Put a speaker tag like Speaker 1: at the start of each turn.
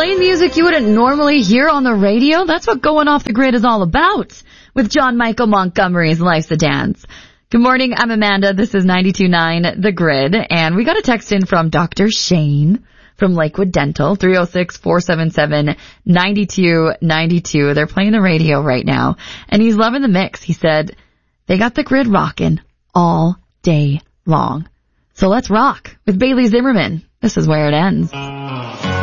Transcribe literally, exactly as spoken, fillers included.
Speaker 1: Playing music you wouldn't normally hear on the radio? That's what Going Off the Grid is all about. With John Michael Montgomery's Life's a Dance. Good morning, I'm Amanda. This is ninety-two point nine The Grid. And we got a text in from Doctor Shane from Lakewood Dental, three oh six, four seven seven, nine two nine two. They're playing the radio right now. And he's loving the mix. He said, they got the grid rocking all day long. So let's rock with Bailey Zimmerman. This is where it ends.